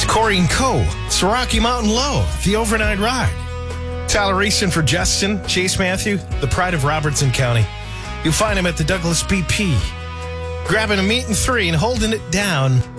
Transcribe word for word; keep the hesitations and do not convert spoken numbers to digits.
Corey and Co. It's the Rocky Mountain Low, the overnight ride. Tyler Reeson for Justin, Chase Matthew, the pride of Robertson County. You'll find him at the Douglas B P, grabbing a meat and three and holding it down